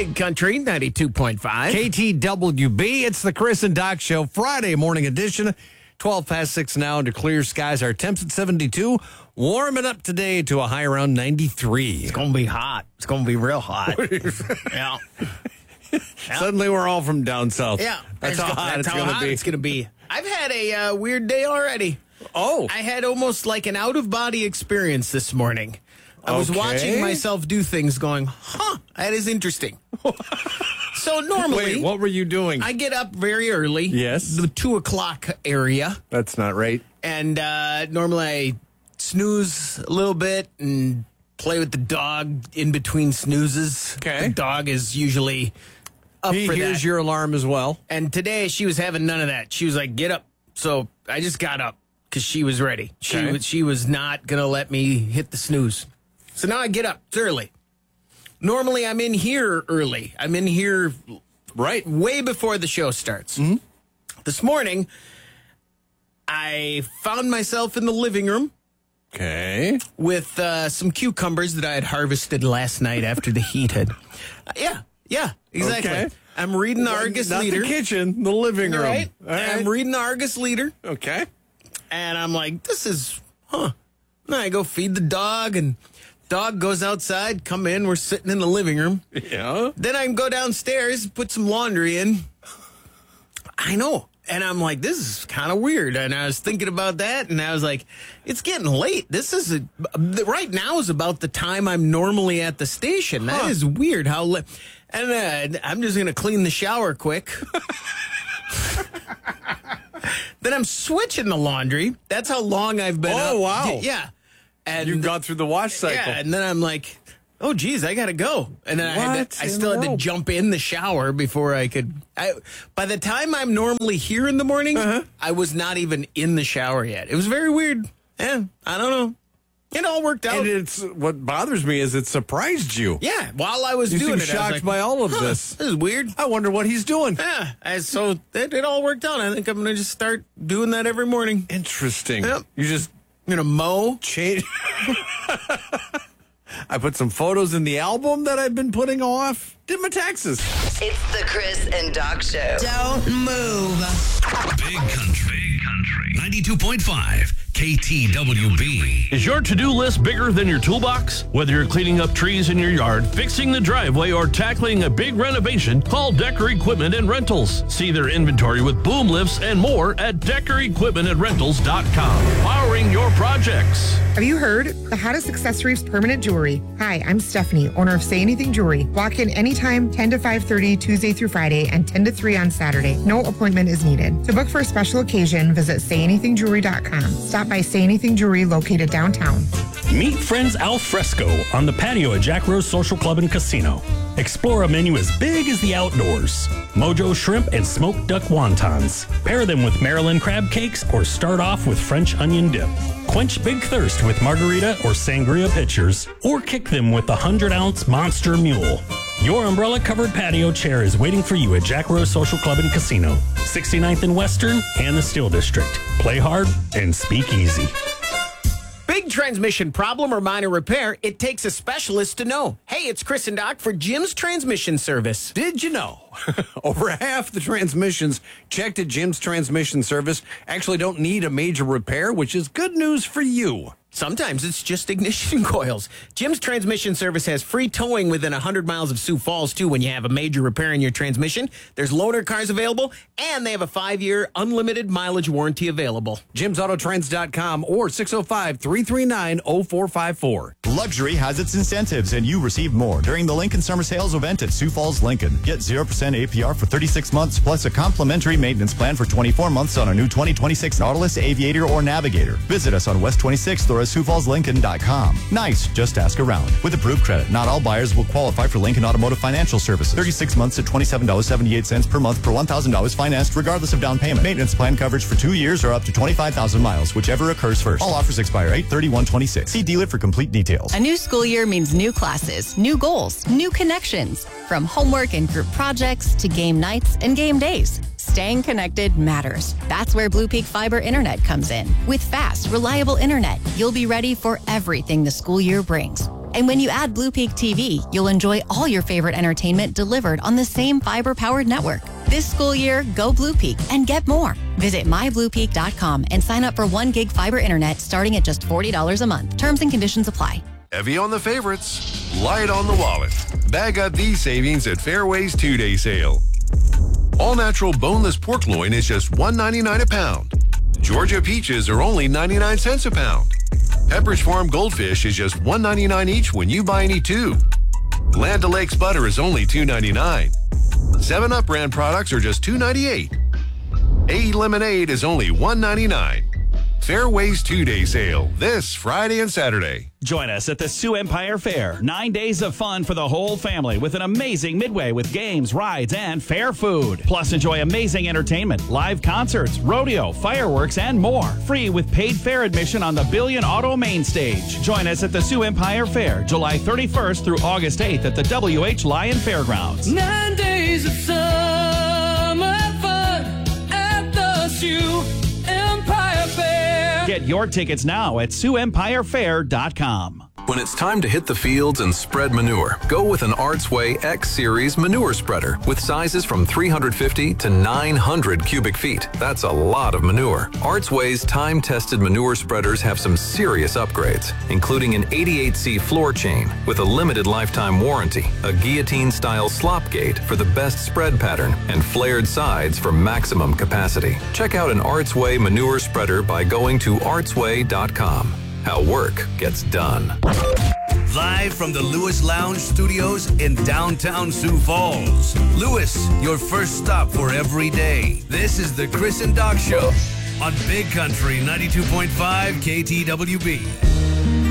Big Country 92.5. KTWB. It's the Chris and Doc Show, Friday morning edition. 12 past 6 now under clear skies. Our temps at 72. Warming up today to a high around 93. It's going to be hot. It's going to be real hot. Yeah. Suddenly we're all from down south. Yeah. That's how hot it's going to be. It's going to be. I've had a weird day already. Oh. I had almost like an out-of-body experience this morning. I was watching myself do things going, that is interesting. So normally... Wait, what were you doing? I get up very early. Yes. The 2 o'clock area. That's not right. And normally I snooze a little bit and play with the dog in between snoozes. Okay. The dog is usually up He for hears that. your alarm as well. And today she was having none of that. She was like, get up. So I just got up because she was ready. Okay. She was not going to let me hit the snooze. So now I get up. It's early. Normally I'm in here early. I'm in here Right. way before the show starts. Mm-hmm. This morning, I found myself in the living room Okay. with some cucumbers that I had harvested last night after the heat had. Yeah, exactly. Okay. I'm reading the Argus Not Leader. the kitchen, the living room. Right? All right. I'm reading the Argus Leader, Okay. and I'm like, this is, And I go feed the dog, and dog goes outside, come in, we're sitting in the living room. Yeah. Then I can go downstairs, put some laundry in. I know. And I'm like, this is kind of weird. And I was thinking about that, and I was like, it's getting late. This is right now is about the time I'm normally at the station. That is weird how late. And I'm just going to clean the shower quick. Then I'm switching the laundry. That's how long I've been up. Oh, wow. Yeah. And You've gone through the wash cycle. yeah, and then I'm like, oh, geez, I got to go. And then I What still in had the to world? jump in the shower before I could. By the time I'm normally here in the morning, I was not even in the shower yet. It was very weird. Yeah, I don't know. It all worked out. And it's what bothers me is it surprised you. Yeah, while I was You doing seem it, I was shocked like, by all of this. This is weird. I wonder what he's doing. Yeah, so it all worked out. I think I'm going to just start doing that every morning. Interesting. Yep. You just I'm going to mow. change. I put some photos in the album that I've been putting off. Did my taxes. It's the Chris and Doc Show. Don't move. Big Country. 92.5 KTWB. Is your to-do list bigger than your toolbox? Whether you're cleaning up trees in your yard, fixing the driveway, or tackling a big renovation, call Decker Equipment and Rentals. See their inventory with boom lifts and more at DeckerEquipmentandRentals.com. Powering your projects. Have you heard? The hottest accessories, permanent jewelry. Hi, I'm Stephanie, owner of Say Anything Jewelry. Walk in anytime, 10 to 5:30, Tuesday through Friday, and 10 to 3 on Saturday. No appointment is needed. To book for a special occasion, visit SayAnythingJewelry.com. Stop by Say Anything Jewelry located downtown. Meet friends al fresco on the patio at Jack Rose Social Club and Casino. Explore a menu as big as the outdoors. Mojo shrimp and smoked duck wontons. Pair them with Maryland crab cakes or start off with French onion dip. Quench big thirst with margarita or sangria pitchers, or kick them with the 100-ounce Monster Mule. Your umbrella-covered patio chair is waiting for you at Jack Rose Social Club and Casino, 69th and Western and the Steel District. Play hard and speak easy. Big transmission problem or minor repair, it takes a specialist to know. Hey, it's Chris and Doc for Jim's Transmission Service. Did you know? Over half the transmissions checked at Jim's Transmission Service actually don't need a major repair, which is good news for you. Sometimes it's just ignition coils. Jim's Transmission Service has free towing within 100 miles of Sioux Falls, too, when you have a major repair in your transmission. There's loaner cars available, and they have a 5-year unlimited mileage warranty available. JimsAutotrends.com or 605-339-0454. Luxury has its incentives, and you receive more during the Lincoln Summer Sales event at Sioux Falls, Lincoln. Get 0% APR for 36 months, plus a complimentary maintenance plan for 24 months on a new 2026 Nautilus, Aviator, or Navigator. Visit us on West 26th or at SiouxFallsLincoln.com. Nice, just ask around. With approved credit, not all buyers will qualify for Lincoln Automotive Financial Services. 36 months at $27.78 per month per $1,000 financed, regardless of down payment. Maintenance plan coverage for 2 years or up to 25,000 miles, whichever occurs first. All offers expire 8/31/26. See dealer for complete details. A new school year means new classes, new goals, new connections. From homework and group projects to game nights and game days. Staying connected matters. That's where Blue Peak Fiber Internet comes in. With fast, reliable internet, you'll be ready for everything the school year brings. And when you add Blue Peak TV, you'll enjoy all your favorite entertainment delivered on the same fiber-powered network. This school year, go Blue Peak and get more. Visit mybluepeak.com and sign up for 1 gig fiber internet starting at just $40 a month. Terms and conditions apply. Heavy on the favorites, light on the wallet. Bag up these savings at Fairway's 2-day sale. All-natural boneless pork loin is just $1.99 a pound. Georgia peaches are only 99 cents a pound. Pepperidge Farm goldfish is just $1.99 each when you buy any 2. Land O'Lakes butter is only $2.99. 7-Up brand products are just $2.98. AE lemonade is only $1.99. Fairway's 2-day sale this Friday and Saturday. Join us at the Sioux Empire Fair. 9 days of fun for the whole family with an amazing midway with games, rides, and fair food. Plus, enjoy amazing entertainment, live concerts, rodeo, fireworks, and more. Free with paid fair admission on the Billion Auto Main Stage. Join us at the Sioux Empire Fair, July 31st through August 8th at the WH Lyon Fairgrounds. 9 days of summer fun at the Sioux Empire Fair. Get your tickets now at SiouxEmpireFair.com. When it's time to hit the fields and spread manure, go with an Artsway X Series manure spreader with sizes from 350 to 900 cubic feet. That's a lot of manure. Artsway's time-tested manure spreaders have some serious upgrades, including an 88C floor chain with a limited lifetime warranty, a guillotine-style slop gate for the best spread pattern, and flared sides for maximum capacity. Check out an Artsway manure spreader by going to artsway.com. How work gets done. Live from the Lewis Lounge Studios in downtown Sioux Falls. Lewis, your first stop for every day. This is the Chris and Doc Show on Big Country 92.5 KTWB.